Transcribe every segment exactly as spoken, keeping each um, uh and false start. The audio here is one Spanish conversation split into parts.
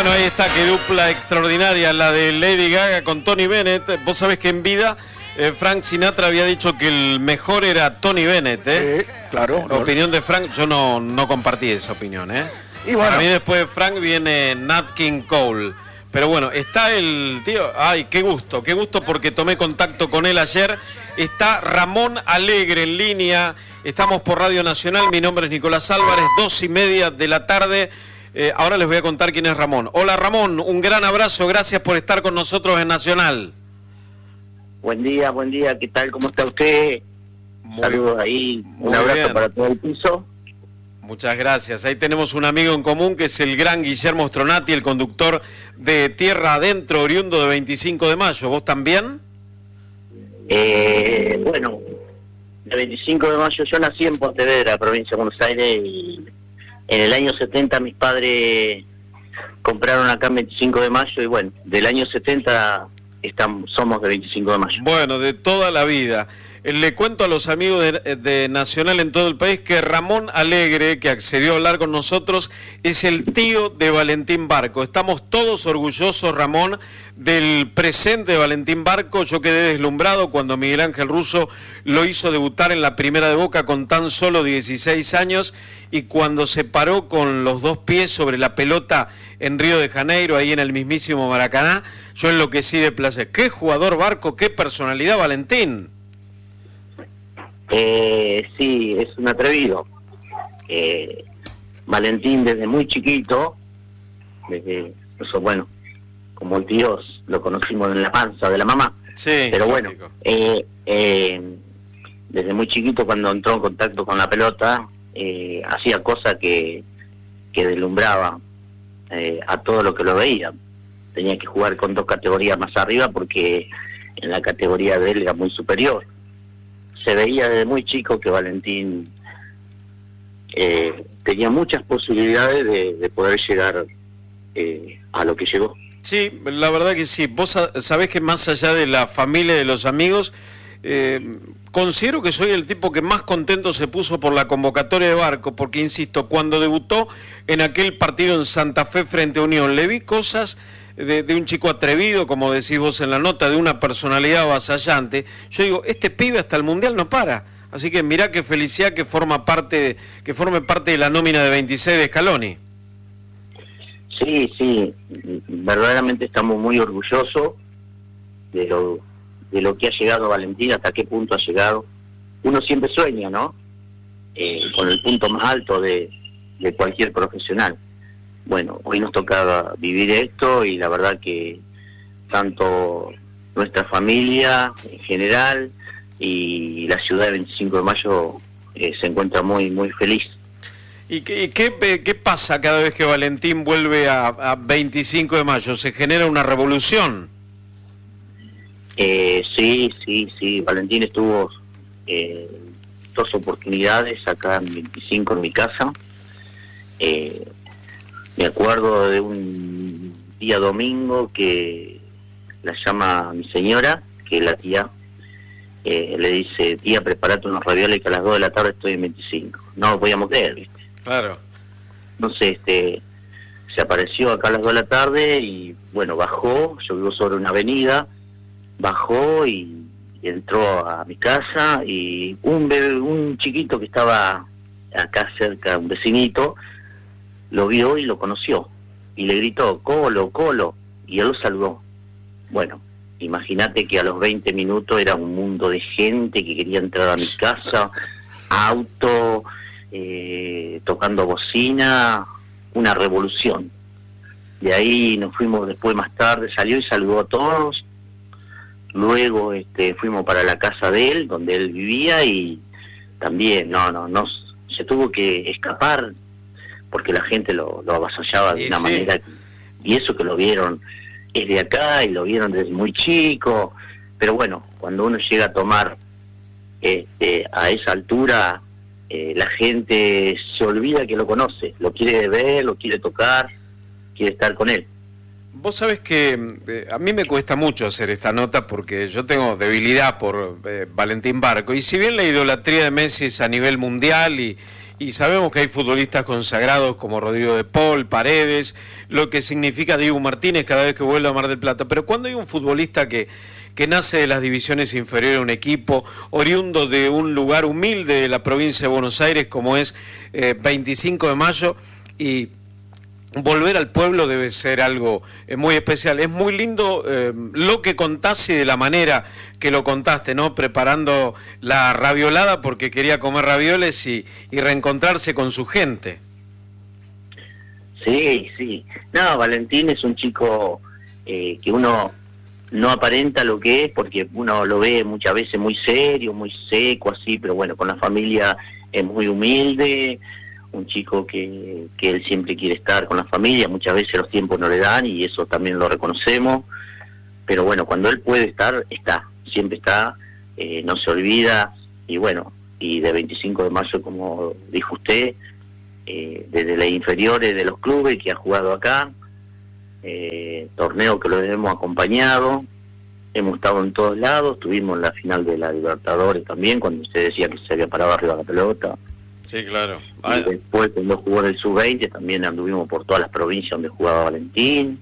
Bueno, ahí está, qué dupla extraordinaria la de Lady Gaga con Tony Bennett. Vos sabés que en vida eh, Frank Sinatra había dicho que el mejor era Tony Bennett, ¿eh? Sí, claro. La opinión de Frank, yo no, no compartí esa opinión, ¿eh? Y bueno. A mí después de Frank viene Nat King Cole. Pero bueno, está el tío, ay, qué gusto, qué gusto porque tomé contacto con él ayer. Está Ramón Alegre en línea, estamos por Radio Nacional, mi nombre es Nicolás Álvarez, dos y media de la tarde. Eh, ahora les voy a contar quién es Ramón. Hola Ramón, un gran abrazo, gracias por estar con nosotros en Nacional. Buen día, buen día, ¿qué tal? ¿Cómo está usted? Muy, Saludos ahí, un muy abrazo bien. para todo el piso. Muchas gracias. Ahí tenemos un amigo en común que es el gran Guillermo Stronati, el conductor de Tierra Adentro, oriundo de veinticinco de mayo. ¿Vos también? Eh, bueno, el veinticinco de mayo yo nací en Pontevedra, provincia de Buenos Aires, y en el año setenta mis padres compraron acá en veinticinco de mayo y bueno, del año setenta estamos, somos de veinticinco de mayo. Bueno, de toda la vida. Le cuento a los amigos de, de Nacional en todo el país que Ramón Alegre, que accedió a hablar con nosotros, es el tío de Valentín Barco. Estamos todos orgullosos, Ramón, del presente de Valentín Barco. Yo quedé deslumbrado cuando Miguel Ángel Russo lo hizo debutar en la Primera de Boca con tan solo dieciséis años y cuando se paró con los dos pies sobre la pelota en Río de Janeiro, ahí en el mismísimo Maracaná, yo enloquecí de placer. ¡Qué jugador Barco! ¡Qué personalidad Valentín! Eh, sí, es un atrevido. Eh, Valentín desde muy chiquito, desde eso, bueno, como el tío lo conocimos en la panza de la mamá. Sí, pero bueno, lógico. eh, eh, desde muy chiquito cuando entró en contacto con la pelota, eh, hacía cosas que, que deslumbraba eh, a todo lo que lo veía. Tenía que jugar con dos categorías más arriba porque en la categoría de él era muy superior. Se veía desde muy chico que Valentín eh, tenía muchas posibilidades de, de poder llegar eh, a lo que llegó. Sí, la verdad que sí. Vos sabés que más allá de la familia y de los amigos, eh, considero que soy el tipo que más contento se puso por la convocatoria de Barco, porque insisto, cuando debutó en aquel partido en Santa Fe frente a Unión, le vi cosas de, de un chico atrevido, como decís vos en la nota, de una personalidad avasallante. Yo digo, este pibe hasta el Mundial no para. Así que mirá qué felicidad que forma parte, que forme parte de la nómina de veintiséis de Scaloni. Sí, sí, verdaderamente estamos muy orgullosos de lo, de lo que ha llegado Valentín, hasta qué punto ha llegado. Uno siempre sueña, ¿no? Eh, con el punto más alto de, de cualquier profesional. Bueno, hoy nos toca vivir esto y la verdad que tanto nuestra familia en general y la ciudad de veinticinco de mayo eh, se encuentra muy, muy feliz. ¿Y qué, qué, qué pasa cada vez que Valentín vuelve a, a veinticinco de mayo? ¿Se genera una revolución? Eh, sí, sí, sí. Valentín estuvo eh, dos oportunidades acá en veinticinco en mi casa. Eh, me acuerdo de un día domingo que la llama mi señora, que es la tía, eh, le dice, tía, prepárate unos ravioles que a las dos de la tarde estoy en veinticinco. No lo podíamos creer, ¿viste? Claro. Entonces, este, se apareció acá a las dos de la tarde y, bueno, bajó, yo vivo sobre una avenida, bajó y entró a mi casa y un bebé, un chiquito que estaba acá cerca, un vecinito, lo vio y lo conoció y le gritó, Colo, Colo, y él lo saludó. Bueno, imagínate que a los veinte minutos era un mundo de gente que quería entrar a mi casa, auto, eh, tocando bocina, una revolución. De ahí nos fuimos después más tarde, salió y saludó a todos. Luego este, fuimos para la casa de él, donde él vivía, y también, no, no, no, se tuvo que escapar porque la gente lo, lo avasallaba de Y una sí. manera, y eso que lo vieron es de acá y lo vieron desde muy chico, pero bueno, cuando uno llega a tomar este, a esa altura, eh, la gente se olvida que lo conoce, lo quiere ver, lo quiere tocar, quiere estar con él. Vos sabés que eh, a mí me cuesta mucho hacer esta nota porque yo tengo debilidad por eh, Valentín Barco, y si bien la idolatría de Messi es a nivel mundial y, y sabemos que hay futbolistas consagrados como Rodrigo de Paul, Paredes, lo que significa Diego Martínez cada vez que vuelve a Mar del Plata, pero cuando hay un futbolista que, que nace de las divisiones inferiores de un equipo, oriundo de un lugar humilde de la provincia de Buenos Aires como es eh, veinticinco de mayo, y volver al pueblo debe ser algo eh, muy especial. Es muy lindo eh, lo que contás y de la manera que lo contaste, ¿no? Preparando la raviolada porque quería comer ravioles y, y reencontrarse con su gente. Sí, sí. No, Valentín es un chico eh, que uno no aparenta lo que es, porque uno lo ve muchas veces muy serio, muy seco, así, pero bueno, con la familia es muy humilde, un chico que, que él siempre quiere estar con la familia, muchas veces los tiempos no le dan y eso también lo reconocemos, pero bueno, cuando él puede estar, está, siempre está, eh, no se olvida, y bueno, y de veinticinco de mayo, como dijo usted, eh, desde las inferiores de los clubes que ha jugado acá, eh, torneo que lo hemos acompañado, hemos estado en todos lados, tuvimos la final de la Libertadores también, cuando usted decía que se había parado arriba de la pelota. Sí, claro. Y después, cuando jugó en el sub veinte, también anduvimos por todas las provincias donde jugaba Valentín.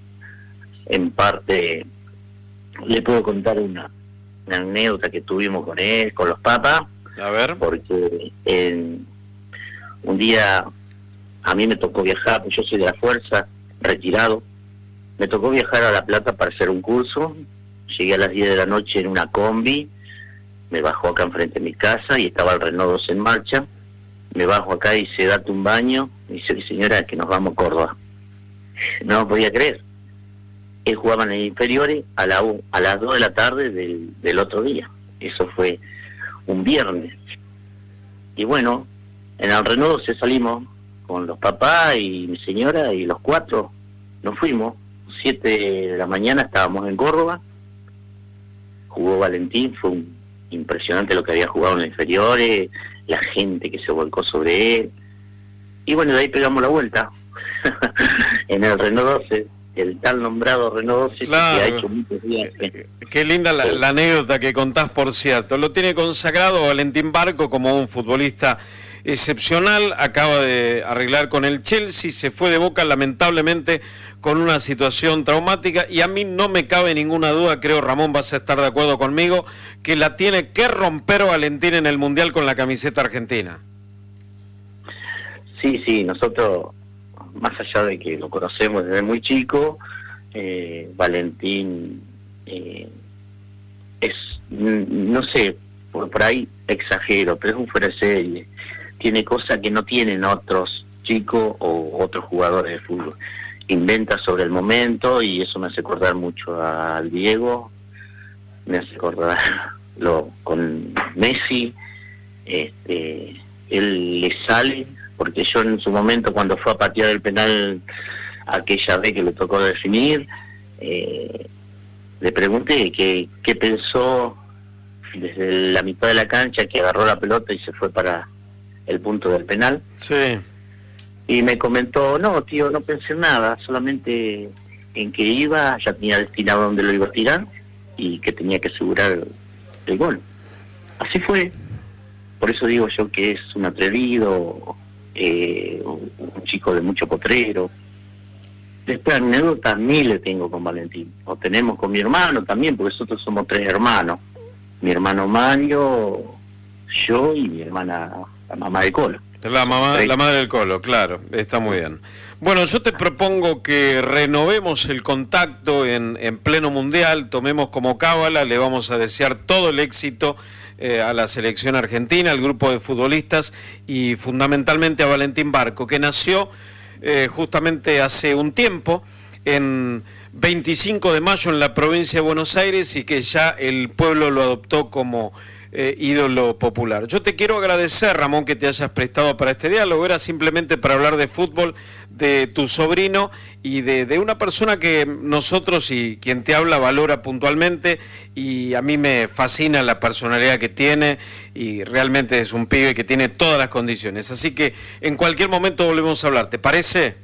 En parte, le puedo contar una, una anécdota que tuvimos con él, con los papas. A ver. Porque en, un día a mí me tocó viajar, pues yo soy de la fuerza, retirado. Me tocó viajar a La Plata para hacer un curso. Llegué a las diez de la noche en una combi, me bajó acá enfrente de mi casa y estaba el Renault dos en marcha. Me bajo acá y dice, date un baño. Me dice, señora, que nos vamos a Córdoba. No lo podía creer. Él jugaba en el inferiores a, la, a las dos de la tarde del, del otro día. Eso fue un viernes. Y bueno, en el Renault se salimos con los papás y mi señora y los cuatro. Nos fuimos. Siete de la mañana estábamos en Córdoba. Jugó Valentín, fue un, impresionante lo que había jugado en los inferiores, la gente que se volcó sobre él. Y bueno, de ahí pegamos la vuelta en el Renault doce, el tal nombrado Renault doce, claro, que ha hecho muchos días. Qué, qué linda la, la anécdota que contás, por cierto. Lo tiene consagrado Valentín Barco como un futbolista excepcional, acaba de arreglar con el Chelsea, se fue de Boca lamentablemente con una situación traumática, y a mí no me cabe ninguna duda, creo Ramón vas a estar de acuerdo conmigo, que la tiene que romper Valentín en el Mundial con la camiseta argentina. Sí, sí, nosotros, más allá de que lo conocemos desde muy chico, eh, Valentín eh, es, no sé, por, por ahí exagero, pero es un fuera de serie, tiene cosas que no tienen otros chicos o otros jugadores de fútbol. Inventa sobre el momento y eso me hace acordar mucho al Diego, me hace acordar lo con Messi. Este, él le sale, porque yo en su momento cuando fue a patear el penal aquella vez que le tocó definir, eh, le pregunté qué, qué pensó desde la mitad de la cancha, que agarró la pelota y se fue para el punto del penal. Sí. Y me comentó, no, tío, no pensé en nada, solamente en que iba, ya tenía destinado donde lo iba a tirar y que tenía que asegurar el, el gol. Así fue. Por eso digo yo que es un atrevido, eh, un chico de mucho potrero. Después anécdotas miles tengo con Valentín, o tenemos con mi hermano también, porque nosotros somos tres hermanos. Mi hermano Mario, yo y mi hermana, la mamá de Colo. La mamá, la madre del Colo, claro, está muy bien. Bueno, yo te propongo que renovemos el contacto en, en pleno mundial, tomemos como cábala, le vamos a desear todo el éxito eh, a la selección argentina, al grupo de futbolistas y fundamentalmente a Valentín Barco, que nació eh, justamente hace un tiempo, en veinticinco de mayo en la provincia de Buenos Aires, y que ya el pueblo lo adoptó como Eh, ídolo popular. Yo te quiero agradecer, Ramón, que te hayas prestado para este diálogo. Era simplemente para hablar de fútbol, de tu sobrino y de, de una persona que nosotros y quien te habla valora puntualmente, y a mí me fascina la personalidad que tiene y realmente es un pibe que tiene todas las condiciones. Así que en cualquier momento volvemos a hablar, ¿te parece?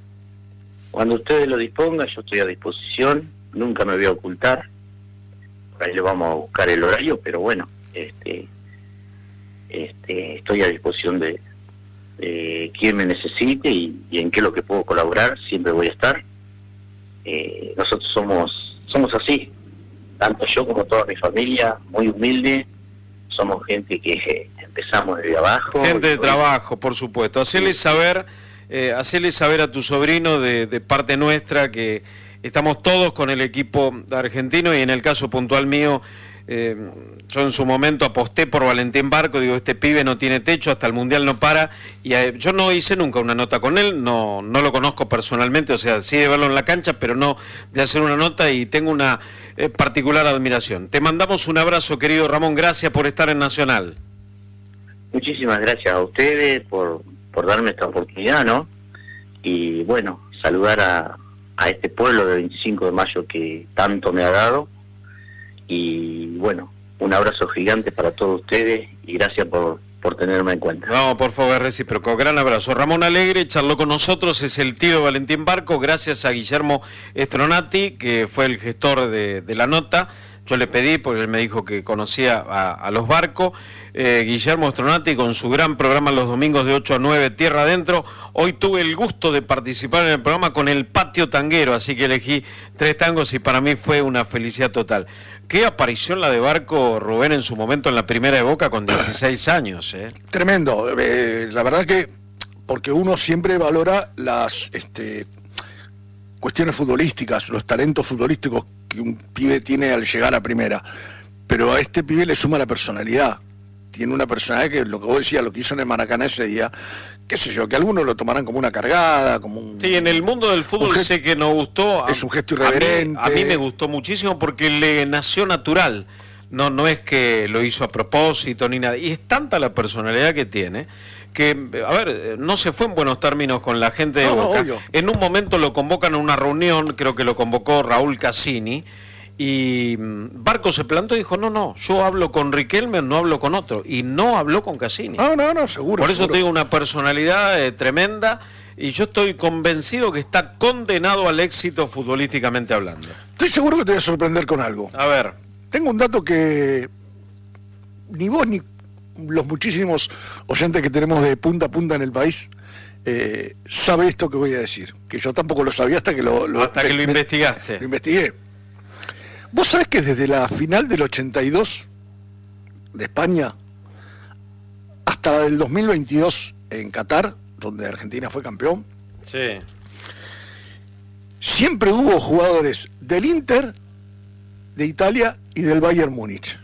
Cuando ustedes lo dispongan, yo estoy a disposición, nunca me voy a ocultar. Por ahí le vamos a buscar el horario, pero bueno, Este, este, estoy a disposición de, eh, quien me necesite y, y en qué es lo que puedo colaborar, siempre voy a estar. Eh, nosotros somos somos así, tanto yo como toda mi familia, muy humilde, somos gente que eh, empezamos desde abajo. Gente de hoy... trabajo, por supuesto. Hacerle sí. saber, eh, hacerle saber a tu sobrino de, de parte nuestra que estamos todos con el equipo argentino y en el caso puntual mío, eh, yo en su momento aposté por Valentín Barco, digo, este pibe no tiene techo, hasta el Mundial no para, y eh, yo no hice nunca una nota con él, no, no lo conozco personalmente, o sea, sí de verlo en la cancha, pero no de hacer una nota y tengo una eh, particular admiración. Te mandamos un abrazo, querido Ramón, gracias por estar en Nacional. Muchísimas gracias a ustedes por, por darme esta oportunidad, ¿no? Y bueno, saludar a, a este pueblo de veinticinco de mayo que tanto me ha dado. Y bueno, un abrazo gigante para todos ustedes y gracias por, por tenerme en cuenta. No, por favor, recíproco. Gran abrazo. Ramón Alegre charló con nosotros, es el tío de Valentín Barco, gracias a Guillermo Stronati, que fue el gestor de, de la nota. Yo le pedí, porque él me dijo que conocía a, a los Barcos. Eh, Guillermo Stronati con su gran programa los domingos de ocho a nueve, Tierra Adentro. Hoy tuve el gusto de participar en el programa con el Patio Tanguero, así que elegí tres tangos y para mí fue una felicidad total. Qué aparición la de Barco, Rubén, en su momento en la primera de Boca con dieciséis años. ¿eh? Tremendo. Eh, la verdad que, porque uno siempre valora las este, cuestiones futbolísticas, los talentos futbolísticos que un pibe tiene al llegar a primera. Pero a este pibe le suma la personalidad. Tiene una personalidad que, lo que vos decías, lo que hizo en el Maracaná ese día, qué sé yo, que algunos lo tomarán como una cargada, como un... Sí, en el mundo del fútbol gesto, sé que nos gustó. Es un gesto irreverente. A mí, a mí me gustó muchísimo porque le nació natural. No, no es que lo hizo a propósito ni nada. Y es tanta la personalidad que tiene que, a ver, no se fue en buenos términos con la gente de no, Boca. No, en un momento lo convocan a una reunión, creo que lo convocó Raúl Cassini, y Barco se plantó y dijo, no, no, yo hablo con Riquelme, no hablo con otro. Y no habló con Cassini. No, no, no, seguro. Por eso seguro. te digo, una personalidad eh, tremenda, y yo estoy convencido que está condenado al éxito futbolísticamente hablando. Estoy seguro que te voy a sorprender con algo. A ver. Tengo un dato que ni vos ni los muchísimos oyentes que tenemos de punta a punta en el país eh, sabe esto que voy a decir. Que yo tampoco lo sabía hasta que lo... lo hasta que lo me, investigaste. Lo investigué. ¿Vos sabés que desde la final del ochenta y dos de España hasta la del dos mil veintidós en Qatar, donde Argentina fue campeón, sí, siempre hubo jugadores del Inter, de Italia y del Bayern Múnich?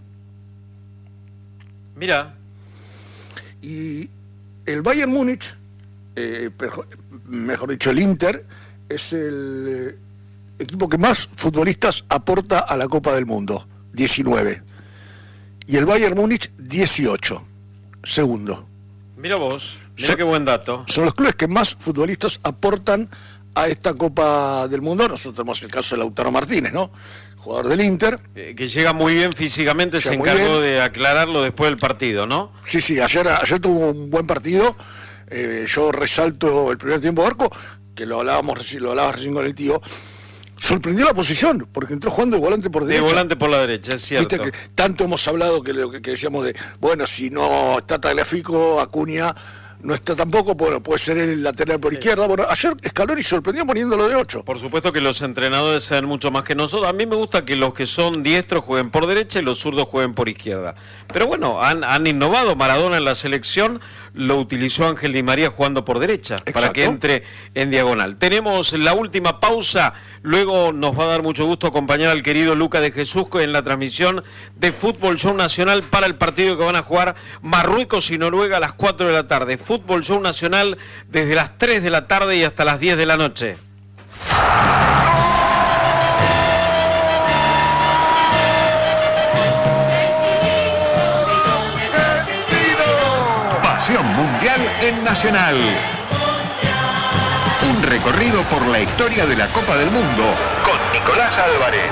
Mira. Y el Bayern Múnich, eh, mejor dicho el Inter, es el... Eh, equipo que más futbolistas aporta a la Copa del Mundo, diecinueve. Y el Bayern Múnich, dieciocho. Segundo. Mira vos, mira son, qué buen dato. Son los clubes que más futbolistas aportan a esta Copa del Mundo. Nosotros tenemos el caso de Lautaro Martínez, ¿no? Jugador del Inter. Eh, que llega muy bien físicamente, se encargó de aclararlo después del partido, ¿no? Sí, sí, ayer, ayer tuvo un buen partido. Eh, yo resalto el primer tiempo de Barco, que lo hablábamos recién, lo hablaba recién con el tío. Sorprendió la posición, porque entró jugando de volante por derecha. De volante por la derecha, es cierto. Viste que tanto hemos hablado que, que, que decíamos de, bueno, si no está Tagliafico, Acuña no está tampoco, bueno, puede ser el lateral por sí. izquierda. Bueno, ayer Scaloni sorprendió poniéndolo de ocho. Por supuesto que los entrenadores saben mucho más que nosotros. A mí me gusta que los que son diestros jueguen por derecha y los zurdos jueguen por izquierda. Pero bueno, han, han innovado. Maradona en la selección lo utilizó Ángel Di María jugando por derecha. Exacto. Para que entre en diagonal. Tenemos la última pausa. Luego nos va a dar mucho gusto acompañar al querido Luca de Jesús en la transmisión de Fútbol Show Nacional para el partido que van a jugar Marruecos y Noruega a las cuatro de la tarde. Fútbol Show Nacional desde las tres de la tarde y hasta las diez de la noche. Pasión mundial en Nacional. Un recorrido por la historia de la Copa del Mundo con Nicolás Álvarez.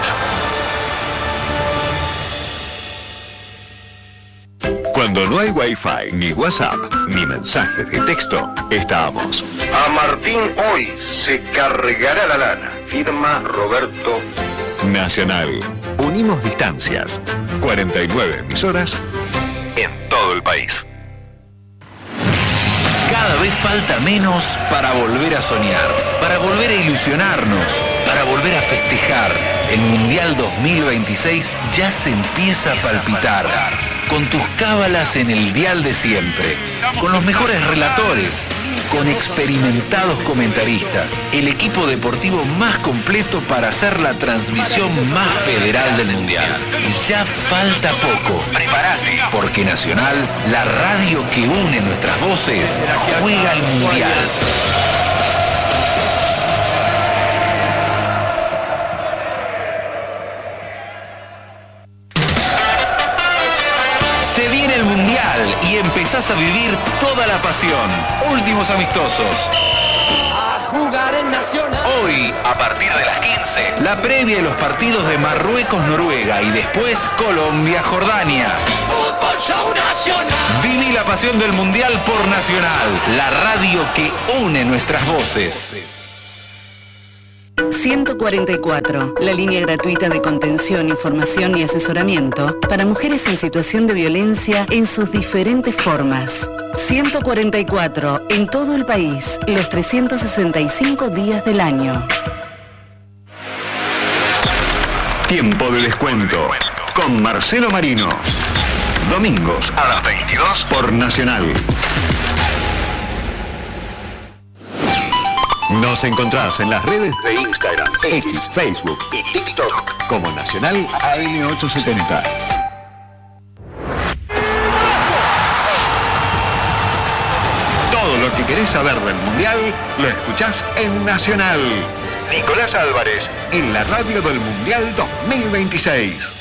Cuando no hay Wi-Fi, ni WhatsApp, ni mensajes de texto, estamos. A Martín hoy se cargará la lana. Firma Roberto. Nacional. Unimos distancias. cuarenta y nueve emisoras en todo el país. Cada vez falta menos para volver a soñar, para volver a ilusionarnos, para volver a festejar. El Mundial dos mil veintiséis ya se empieza a palpitar. Con tus cábalas en el dial de siempre, con los mejores relatores, con experimentados comentaristas, el equipo deportivo más completo para hacer la transmisión más federal del Mundial. Ya falta poco. Prepárate, porque Nacional, la radio que une nuestras voces, juega el Mundial. Se viene el Mundial y empezás a vivir toda la pasión. Últimos amistosos. A jugar en Nacional. Hoy, a partir de las quince, la previa de los partidos de Marruecos-Noruega y después Colombia-Jordania. Fútbol Show Nacional. Viví la pasión del Mundial por Nacional, la radio que une nuestras voces. ciento cuarenta y cuatro, la línea gratuita de contención, información y asesoramiento para mujeres en situación de violencia en sus diferentes formas. ciento cuarenta y cuatro, en todo el país, los trescientos sesenta y cinco días del año. Tiempo de descuento con Marcelo Marino. Domingos a las veintidós por Nacional. Nos encontrás en las redes de Instagram, X, Facebook y TikTok como Nacional A M ochocientos setenta. Todo lo que querés saber del Mundial lo escuchás en Nacional. Nicolás Álvarez, en la radio del Mundial dos mil veintiséis.